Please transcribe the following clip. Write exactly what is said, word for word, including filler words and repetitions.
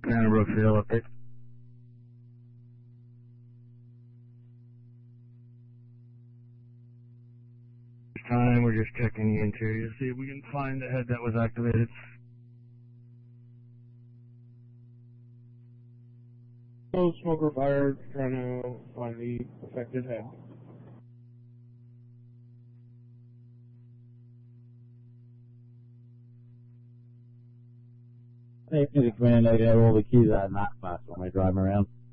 Nana Brookfield update. This time we're just checking the interior to see if we can find the head that was activated. Oh, smoker fire, trying to find the affected head. Hey, Phoenix man, I got all the keys out of that box when I drive around.